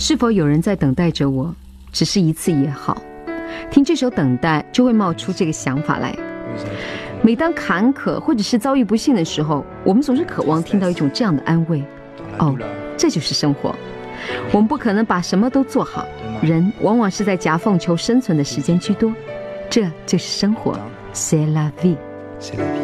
是否有人在等待着我？只是一次也好。听这首《等待》，就会冒出这个想法来。每当坎坷或者是遭遇不幸的时候，我们总是渴望听到一种这样的安慰。哦，这就是生活。我们不可能把什么都做好，人往往是在夹缝求生存的时间居多，这就是生活。C'est la vie。